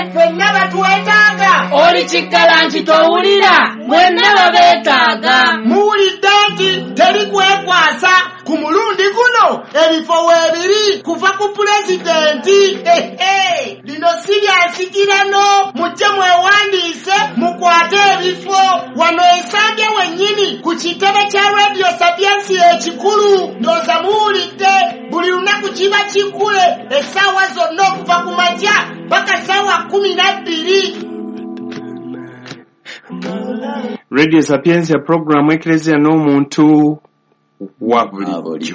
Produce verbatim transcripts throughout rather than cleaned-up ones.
Fenna batwetaaga. Oli kiggala nti towulira. Mwenna babeetaaga. Muwulidde nti teri kwekwasa ku mulundi guno ebifo weebiri kuva ku pulezidenti. Ehe, lino si lyansikirano. Mujje mwewandiise mukwate ebifo wano Ensambya wennyini ku kitebe kya Radio Sapiensi ekikulu. Ndooza muwulidde buli lunaku kiba kikule essaawa zonna okuva ku makya paka ssaawa kumi na bbiri. Radio Sapiensi ya programu ekelezia n'omuntu wa bulijjo.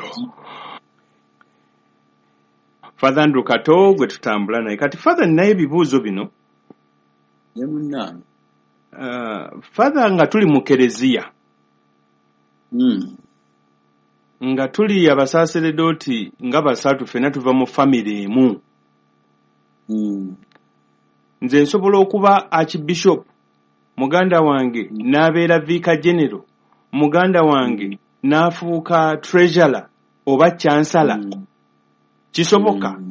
Father Andrew Kato gwe tutambula naye kati Father naye ebibuuzo bino. Ye munna. Uh, Father nga tuli mu Kereziya. Mm. Nga tuli abasaaseredooti nga basatu fena tuva mu family emu. Mm. Nze nsobola okuba Archbishop, muganda wange n'abeera Vicar General, muganda wange n'afuuka Treasurer oba Chancellor. Mm. Kisoboka? Mm.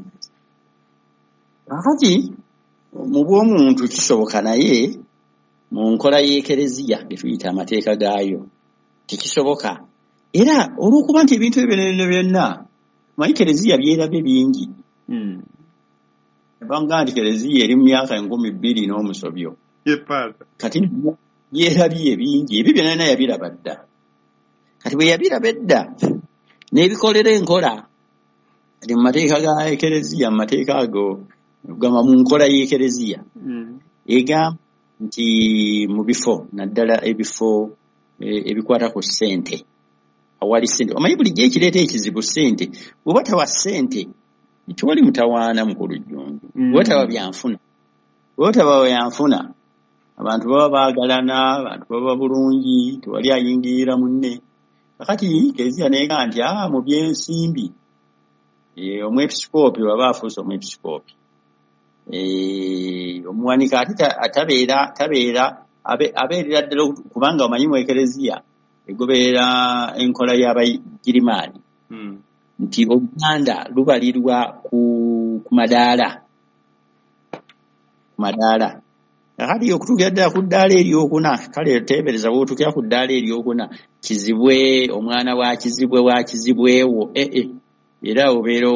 Akati mu bw'omuntu kisoboka naye mu nkola y'Ekereziya etuyita amateeka gaayo tekisoboka. Era olw'okuba nti ebintu ebyo byonna manyi Kereziya byerabe bingi. Mm. Banga nti Kereziya eri mu myaka enkumi bbiri n'omusobyo. Yepaza. Kati byerabye bingi ebyo byonna yabiraba dda. Kati bwe yabiraba edda n'ebikolera enkola ali mu mateeka ga Ekereziya, mu mateeka ago gama mu nkola y'Ekereziya. Mm. Egamba nti mu bifo naddala ebifo e, ebikwata ku ssente awali ssente. Omanyi bulijjo ekireeta ekizibu ssente. Bw'oba tawa ssente tewali mutawaana mu kulujjunju. Mm. Bw'oba tawa byanfuna. Bw'oba tawa byanfuna abantu baba baagalana, abantu baba bulungi, tewali ayingirira munne. Kakati Kereziya neega nti ah mu byensimbi e, omwepisikoopi waba afuuse omwepisikoopi. Eh omuwanika atita atabeera tabeera abe abeerera ddala kubanga omanyi mu Ekereziya egobeera enkola y'abagirimaani. Mm. Nti Obuganda lubalirwa ku ku madaala madaala akati okutuukira ddala ku ddaala eryokuna kale teebereza bw'otuukira ku ddaala eryokuna kizibwe omwana wa kizibwe wa kizibwewo eh eh era obeera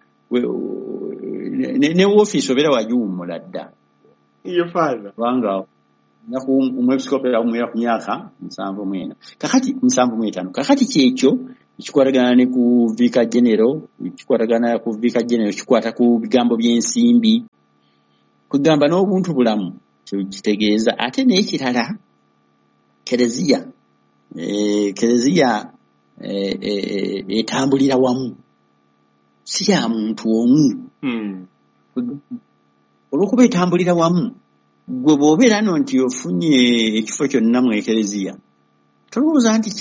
ne ne office obeera wagiwummula dda. Iyo Father. Kubanga naku omwepisikoopi awumira ku myaka nsanvu mu ena kakati nsanvu mu etaano kakati kyekyo ekikwatagana ne ku Vicar General, ekikwatagana ku Vicar General kikwata ku bigambo by'ensimbi, kugamba n'obuntu bulamu kitegeeza. Ate n'ekirala Kereziya eh Kereziya eh, eh, etambulira wamu si ya muntu omu. Mm. Olw'okuba etambulira wamu gwe bw'obeera no nti ofunye ekifo kyonna mu Ekereziya tolowooza nti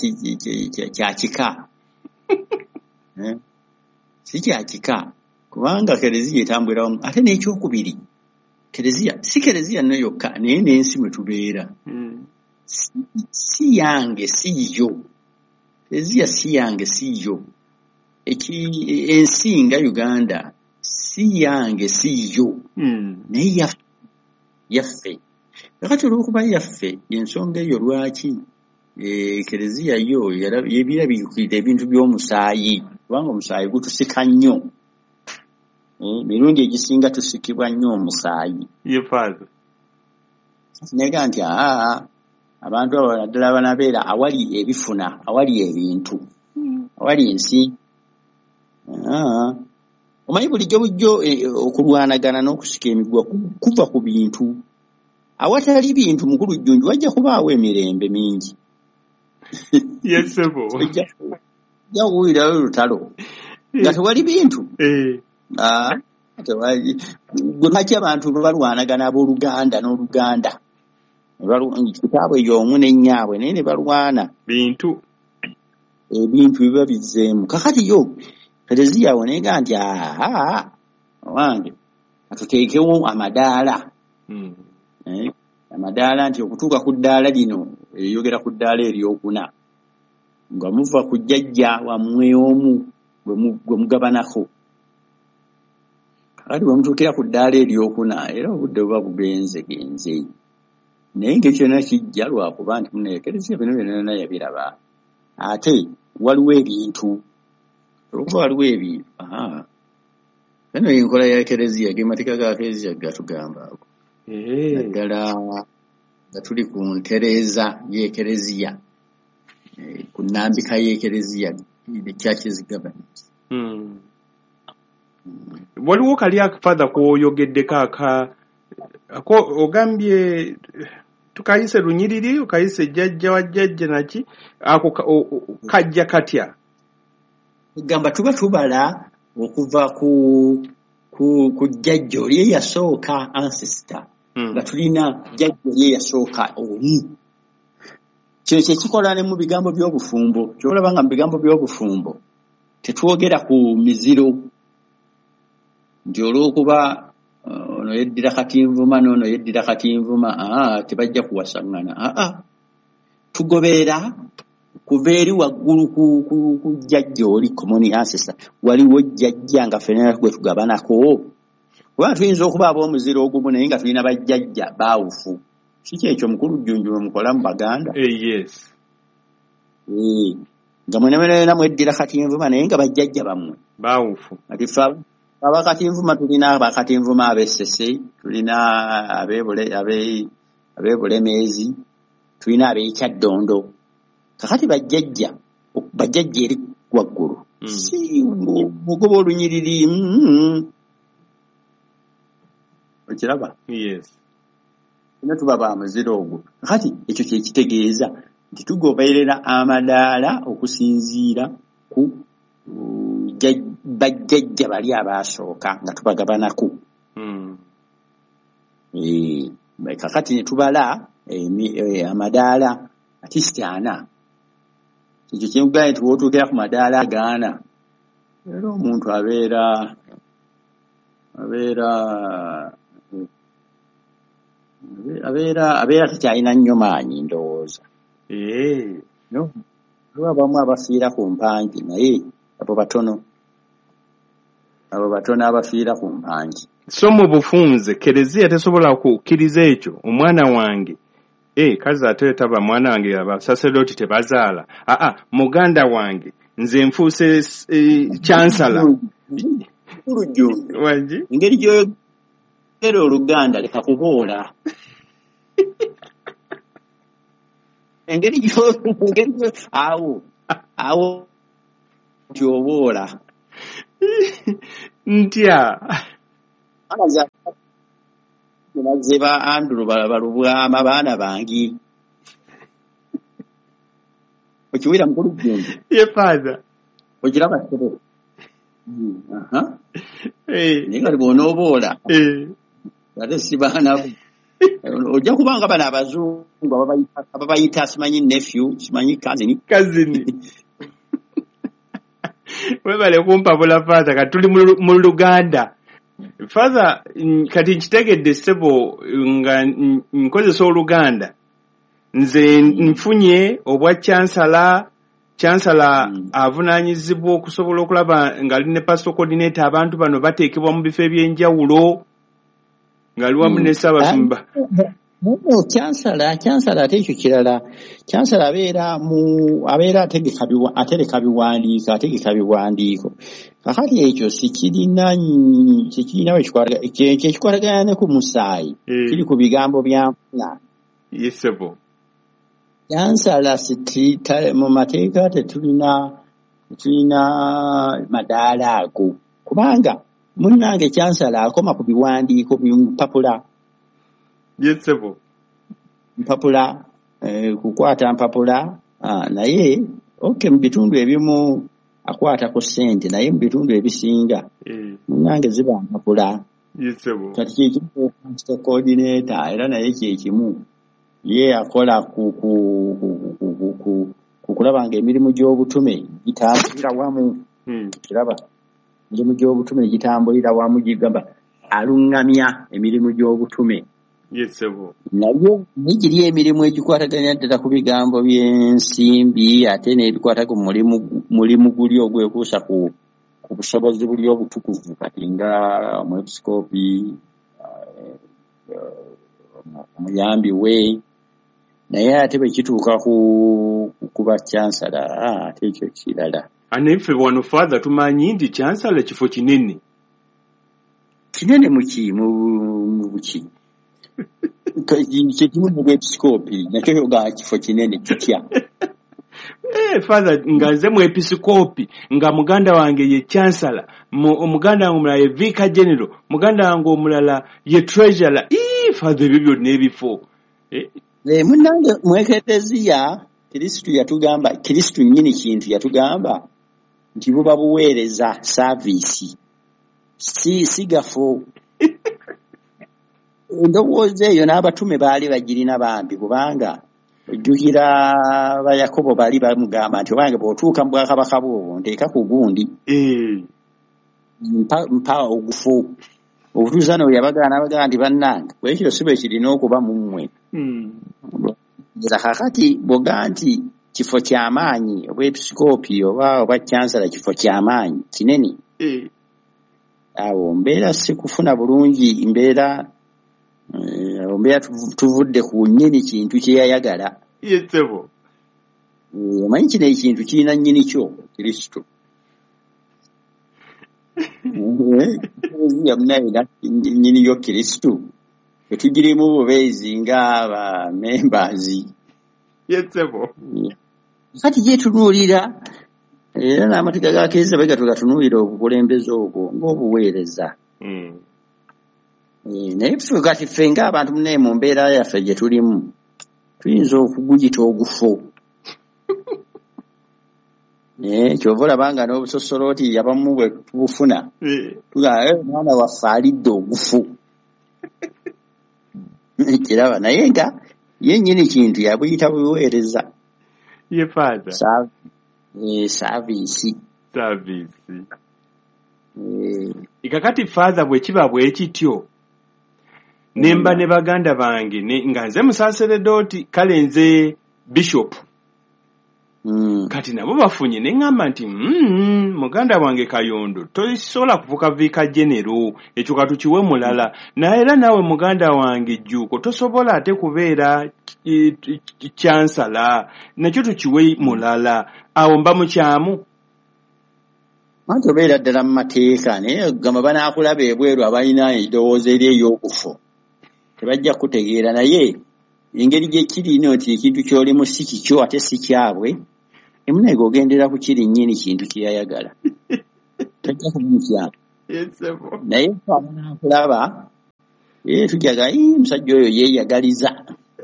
kya kika. eh? Si kya kika kubanga Kereziya etambulira wamu. Ate n'ekyokubiri Kereziya si Kereziya nno yokka naye n'ensi mwe tubeera. Mm. si, si yange si yo. Kereziya si yange si yo. Eki ensi nga Uganda si yange si yo. Mm. Naye yaffe yaffe kakati olw'okuba yaffe ensonga eyo lwaki e, Kereziya yo yebirabikirira ebintu by'omusaayi kubanga omusaayi gutusika nnyo. e, mirundi egisinga tusikibwa nnyo omusaayi. Ye Father. Nega nti aa abantu abo naddala banabeera awali ebifuna awali ebintu awali ensi. aa omanyi bulijjo bujjo e, okulwanagana n'okusika emiguwa kuva ku bintu. Awatali bintu mu kulujjunju wajja kubaawo emirembe mingi. Yes sebo. Ja kuwulirayo olutalo nga tewali bintu. Eh. aa tewali gwe maki abantu balwanagana abooluganda n'oluganda kitaabwe y'omu n'ennyaabwe naye ne balwana Bintu. ebintu biba bizzeemu. Kakati yo Kereziya wonega nti aha wange atuteekewo amadaala. Mm. eh amadaala nti okutuuka ku ddaala lino eyogera ku ddaala eryokuna nga muva ku jjajja wammwe omu gwe mugabanako. kati bamutuukira ku ddaala eryokuna era obudde buba bugenze genze naye ng'ekyona kijja lwakuba nti muneekereza bino byonna yabiraba ate waliwo ebintu olwokuba waliwo ebintu eno enkola ya ekereziya gemateeka ga ekereziya gatugamba ako naddala nga tuli ku ntereeza y'ekereziya ku nnambika y'ekereziya the churches government. Mm. Waliwo kali akafadha kwoyogeddeko aka ako ogambye tukayise lunyiriri ukayise jjajja wa jjajja naki ako kajja katya gamba tuba tubala okuva ku ku ku jjajja oli yasooka ancestor nga mm. tulina jjajja oli yasooka oli kino kyekikola ne mu bigambo by'obufumbo kyolaba nga mu bigambo by'obufumbo tetwogera ku miziro nti olw'okuba ono yeddira katinvuma n'ono yeddira katinvuma aa tebajja kuwasaŋŋana aa tugoberera kuva eri waggulu ku jjajja oli common ancestor waliwo jjajja nga ffenna gwe tugabanako kuba tuyinza okuba ab'omuziro ogumu naye nga tulina bajjajja baawufu si kyekyo mukulu jjunju mukola mu baganda yes nga mwenemenena mweddira katinvuma naye nga bajjajja bammwe baawufu ati fe abakatinvuma tulina abakatinvuma ab'essese tulina ab'ebulemeezi tulina ab'ekyaddondo kakati bajjajja bajjajja eri waggulu si mugoba olunyiriri okiraba yes ina tuba ba muziro ogwo kakati ekyo kyekitegeeza nti tugoberera amadaala okusinziira ku bajjajja bali abaasooka nga tubagabanako mm. e, kakati ne tubala e, amadaala atisti ana ekyo kyemugamba nti wootuukira ku madaala gaana era omuntu abeera abeera abeera abeera tekyalina nnyo maanyi ndowooza ee no abamu abafiira ku mpangi naye abo batono abo batono abafiira ku mpangi so mu bufunze kereziya tesobola kukkiriza ekyo omwana wange e kazi ate taba mwana wange abasaserdoti tebazaala aa muganda wange nze nfuuse e, chansala wangi engeri gyoyogera oluganda leka kuboola engeri gyo awo awo nti oboola ntya naze ba Andrew balubwama baana bangi okiwira mukulu gyenje ye father okiraba kito aha eh ninga libona oboola eh ate si baana ojja kubanga bana abazungu ababayita ababayita simanyi nephew simanyi cousin cousin webale kumpabula father katuli mu Luganda father kati nkitegedde sebo nga nkozesa Oluganda nze nfunye obwa chancellor chancellor mm. avunanyizibwa okusobola okulaba nga ali ne pastoral coordinator abantu bano bateekebwa mu bifo ebyenjawulo nga aliwa mm. munesa abasumba no chancellor chancellor ate ekyo kirala chancellor abeera mu abeera ategeka biwa atereka biwandiika ategeka biwandiiko kakati ekyo sikirina sikirina wekikwata ekyekikwatagana ne ku musaayi mm. kiri ku bigambo bya nfuna yesebo chancellor sitita mu mateeka tetulina tulina madaala ago kubanga munnange chancellor akoma ku biwandiiko mpapula yesebo mpapula eh, kukwata mpapula ah, naye okay mu bitundu ebimu akwata ku ssente naye mu bitundu ebisinga eh munnange ziba mpapula yesebo kati kyekimu pastoral coordinator era naye kyekimu ye akola ku ku ku ku kukulaba nga emirimu gy'obutume gitambulira wamu kiraba emirimu gy'obutume gitambulira wamu gigamba alungamya emirimu gy'obutume yesebo nabyo nigiri emirimu egikwataganya ddala ku bigambo by'ensimbi ate n'ebikwata ku mulimu mulimu guli ogwekuusa ku ku busobozi buli obutukuvu kati nga omwepiskopi omuyambi we naye ate bwe kituuka ku kuba chancellor ate ekyo kirala. Aneffe wano father tumanyi nti chancellor kifo kinene kinene muki mu buki kyekimu mu bwepiskopi nakyo ga kifo kinene kitya. Eh father nga nze mu episkopi nga muganda wange ye chancellor omuganda wange omulala ye vicar general muganda wange omulala ye treasurer eh father bibyo nebifo eh eh munange mweketeziya Kristo yatugamba Kristo nyini kintu yatugamba nti buba buweereza service si sigafo ndowooza eyo n'abatume baali bagirina bambi kubanga ojjukira ba Yakobo baali bamugamba nti obange bw'otuuka mu bwakabaka bwo nteeka ku gundi eh mpa mpa ogufu obutuusa no yabagaana abagamba nti bannange bwekyo si bwe kirina okuba mu mmwe. Nza kakati boga nti kifo ky'amaanyi obwepiskopi oba obwa chancellor kifo ky'amaanyi kinene eh awo mbeera si kufuna bulungi mbeera mbeera tuvudde ku nnyini kintu kye yayagala yetsebo omanyi kino ekintu kirina nnyini kyo Kristo yamunaira nnyini yo Kristo etugirimu bubeezi ng'aba members yetsebo kati gyetunuulira era n'amateeka ga Kizza bwe gatugatunuulira obukulembeze obwo ng'obuweereza. Naye ffe kati ffe ng'abantu munaye mu mbeera yaffe gye tulimu tuyinza okuguyita ogufo. Kyova olabanga n'obusosolooti abamu bwe tubufuna tugamba omwana waffe alidde ogufu kiraba naye nga ye nnyini kintu yabuyita buweereza ye father eh service service eh ikakati father bwe kiba bwe kityo nemba ne baganda bange ne nga nze musaseredoti kale nze bishop mm. Kati nabo bafunye ne ngamba nti mm, muganda wange Kayondo toisola kuvuka vika general ekyo katukiwe mulala na era nawe muganda wange Jjuuko tosobola ate kubeera chancellor nakyo tukiwe mulala awo mba mukyamu manti obeera ddala mu mateeka naye gamba banaakulaba ebweru abalina eddowooza eri ey'okufu tebajja kutegeera naye engeri gye kiri nti ekintu ky'olimu si kikyo ate si kyabwe emunaga ogendera ku kiri nnyini kintu kye yayagala tajja kumukyamu naye banaakulaba ee tujaga musajja oyo yeeyagaliza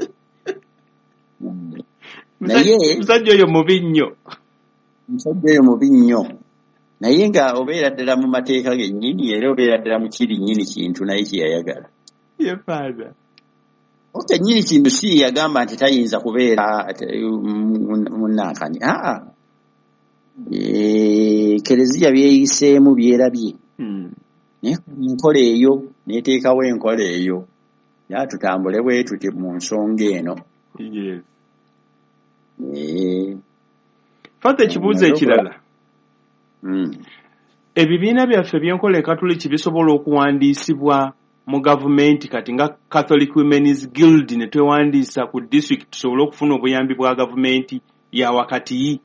naye musajja oyo mubi nnyo musajja oyo mubi nnyo naye nga obeera ddala mu mateeka gennyini era obeera ddala mu kiri nnyini kintu naye kye yayagala. Ye father oke nnyini kintu si yagamba nti tayinza kubeera munnankani aa Ekereziya byeyiseemu byerabye naye enkola eyo neteekawo enkola eyo ya tutambule bwe tuti mu nsonga eno. Yes. Eh. Fata ekibuuzo ekirala. Mm. Ebibiina byaffe byenkola ekatoliki bisobola okuwandiisibwa mu gavumenti kati nga Catholic Women's Guild ne twewandiisa ku district tusobole okufuna obuyambi bwa gavumenti ya wakati.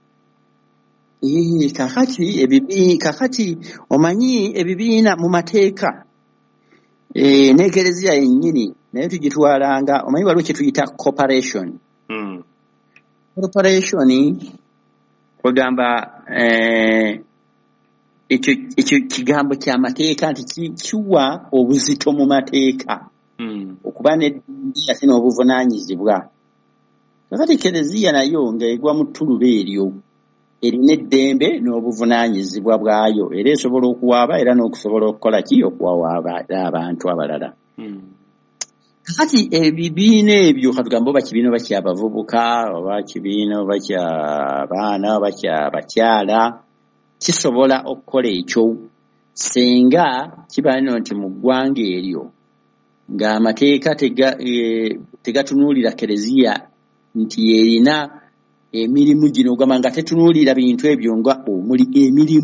Eh kakati ebibi kakati omanyi ebibiina mu mateeka eh n'ekereziya yennyini naye tugitwalanga omanyi waliwo kye tuyita corporation. Mm. Corporation kwegamba eh ekyo ekyo kigambo kya mateeka nti kiwa obuzito mu mateeka. Mm. Okuba n'eddiya sino obuvunaanyizibwa kakati ekereziya nayo ng'egwa mu ttuluba eryo erina eddembe n'obuvunaanyizibwa bwayo era esobola okuwaaba era n'okusobola okukola ki okuwawaaba abantu abalala. Mm. Kakati ebibiina ebyo katugamba oba kibiina oba ky'abavubuka oba kibiina oba ky'abaana oba ky'abakyala kisobola okukola ekyo singa kiba nti mu ggwanga eryo ng'amateeka tega, e, tegatunuulira kereziya nti yerina emirimu gino ogamba nga tetunuulira bintu ebyo nga omuli emirimu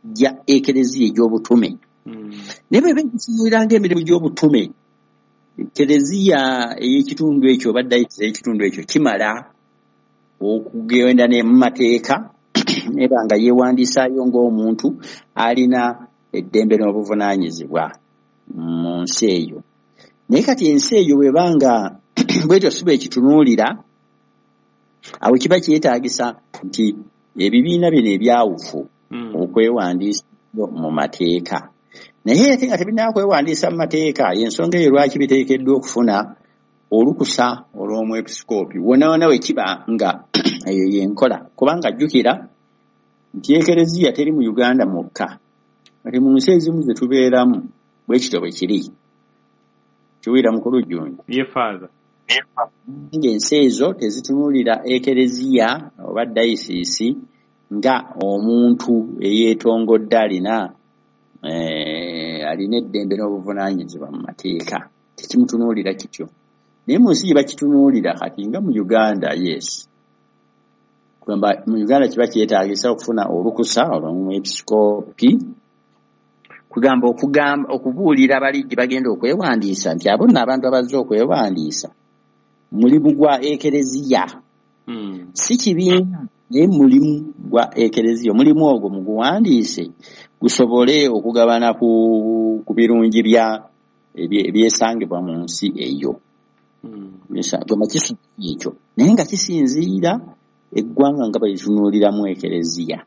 gya ekereziya egy'obutume. Naye bwe beekisinuliranga emirimu gy'obutume, ekereziya ey'ekitundu ekyo oba dayosisi ey'ekitundu ekyo kimala okugenda ne mu mateeka neba nga yeewandiisaayo ng'omuntu alina eddembe n'obuvunaanyizibwa mu nsi eyo. Naye kati ensi eyo bwebanga bwetyo si bwekitunuulira, awo kiba kyetaagisa nti ebibiina bino ebyawufu okwewandiisa mu mateeka. Naye ate nga tebirina kwewandiisa mu mateeka, y'ensonga eyo lwaki biteekeddwa okufuna olukusa olw'omwepisikoopi wonna wonna we kiba nga eyo y'enkola. Kubanga jjukira nti ekereziya teri mu Uganda mwokka, kati mu nsi ezimu ze tubeeramu bwe kityo bwe kiri. Kiwira mukulu Jjunju. Ye Father. Ng'ensi ezo tezitunuulira ekereziya oba dayisisi nga omuntu eyeetongodde alina eh, alina eddembe n'obuvunaanyizibwa mu mateeka. Tekimutunuulira kityo. Naye mu nsi gye bakitunuulira kati nga mu Uganda, yes. Kugamba mu Uganda kiba kyetaagisa okufuna olukusa olw'omwepisikoopi, kugamba okugamba okubuulira bali gye bagenda okwewandiisa nti abo nno abantu abazze okwewandiisa mulimu gwa ekereziya. Mm. Si kibiina naye mulimu gwa ekereziya. Mulimu ogwo muguwandiise gusobole okugabana ku, ku birungi bya ebyesangibwa mu nsi eyo. Goma kisu ekyo. Naye nga kisinziira eggwanga nga balitunuuliramu ekereziya.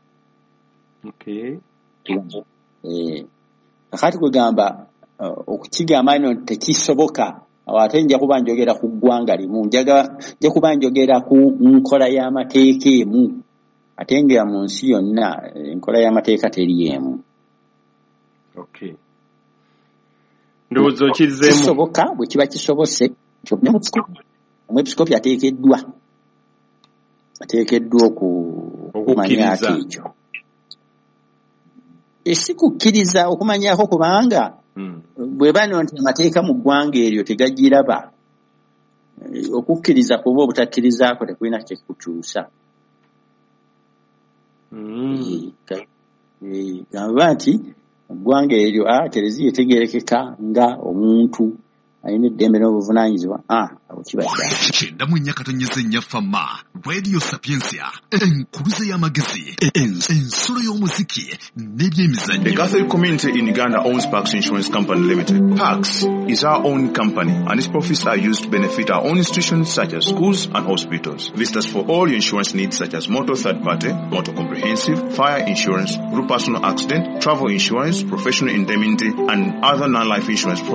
Okay. Eh, kakati kwegamba uh, okukigamba ino tekisoboka. Awo ate nja kuba njogera ku ggwanga limu, njaga nja kuba njogera ku nkola y'amateeka emu, ate nga mu nsi yonna enkola y'amateeka teri emu. Okay. Ndowooza okizzeemu. Kisoboka bwe kiba kisobose omwepisikoopi ateekeddwa ateekeddwa okumanyako ekyo. Esikukkiriza okumanyako kubanga Mm. bwe bano nti amateeka mu ggwanga eryo tegagiraba, okukkiriza kuba obutakkirizaako tekulina kyekukyusa. Mm. Gamba nti mu ggwanga eryo ekereziya etegeerekeka nga omuntu alina eddembe n'obuvunaanyizibwa. Awo kiba kyenda mu nnya katonyeza ennya fama Radio Sapiensia, enkuluze y'amagezi, ensolo y'omuziki n'ebyemizannyo. The Catholic community in Uganda owns Parks Insurance Company Limited. Parks is our own company and its profits are used to benefit our own institutions such as schools and hospitals. Visit us for all your insurance needs such as motor third party, motor comprehensive, fire insurance, group personal accident, travel insurance, professional indemnity and other non-life insurance products.